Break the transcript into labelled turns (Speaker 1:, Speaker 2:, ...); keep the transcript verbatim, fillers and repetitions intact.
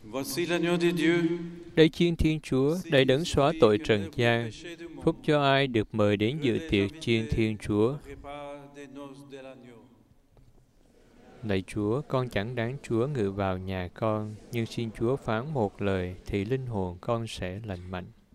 Speaker 1: Voici l'agneau de Dieu.
Speaker 2: Đây Chiên Thiên Chúa, đây đấng xóa tội trần gian. Phúc cho ai được mời đến dự tiệc Chiên Thiên Chúa. Lạy Chúa, con chẳng đáng Chúa ngự vào nhà con, nhưng xin Chúa phán một lời thì linh hồn con sẽ lành mạnh.